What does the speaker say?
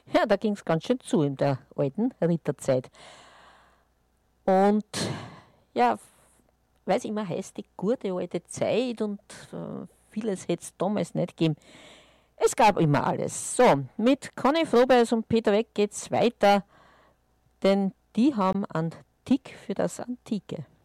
Ja, da ging es ganz schön zu in der alten Ritterzeit. Und ja, weil es immer heißt, die gute alte Zeit und vieles hätte es damals nicht gegeben. Es gab immer alles. So, mit Conny Frobeis und Peter Weck geht's weiter, denn die haben einen Tick für das Antike.